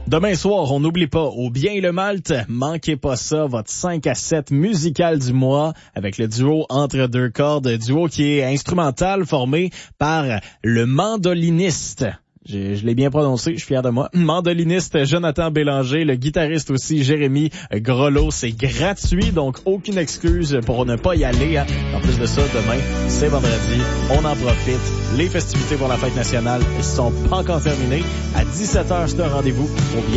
Demain soir, on n'oublie pas, au bien et le Malte, manquez pas ça, votre 5 à 7 musical du mois avec le duo Entre deux cordes, duo qui est instrumental formé par le mandoliniste. Je l'ai bien prononcé, je suis fier de moi. Mandoliniste Jonathan Bélanger, le guitariste aussi Jérémy Grelot. C'est gratuit, donc aucune excuse pour ne pas y aller. Hein. En plus de ça, demain, c'est vendredi, on en profite. Les festivités pour la fête nationale ne sont pas encore terminées. À 17h, c'est un rendez-vous au bien